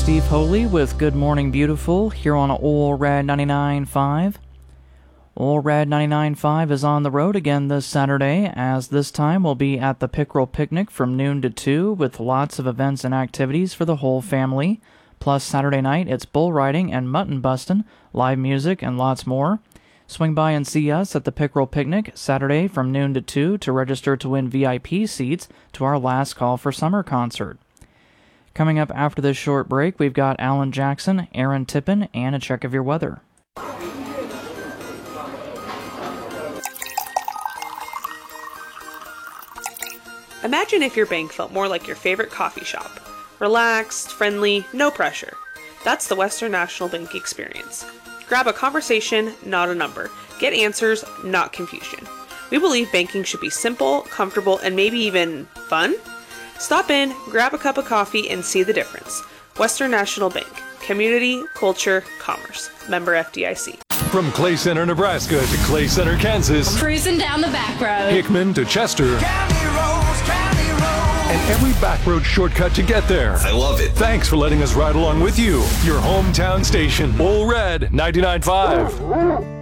Steve Holy with Good Morning Beautiful here on Ole Red 99.5. Ole Red 99.5 is on the road again this Saturday, as this time we'll be at the Pickerel Picnic from noon to 2 with lots of events and activities for the whole family. Plus Saturday night it's bull riding and mutton bustin', live music, and lots more. Swing by and see us at the Pickerel Picnic Saturday from noon to 2 to register to win VIP seats to our Last Call for Summer concert. Coming up after this short break, we've got Alan Jackson, Aaron Tippin, and a check of your weather. Imagine if your bank felt more like your favorite coffee shop. Relaxed, friendly, no pressure. That's the Western National Bank experience. Grab a conversation, not a number. Get answers, not confusion. We believe banking should be simple, comfortable, and maybe even fun. Stop in, grab a cup of coffee, and see the difference. Western National Bank. Community, culture, commerce. Member FDIC. From Clay Center, Nebraska to Clay Center, Kansas. Cruising down the back road. Hickman to Chester. And every back road shortcut to get there. I love it. Thanks for letting us ride along with you. Your hometown station, Ole Red 99.5.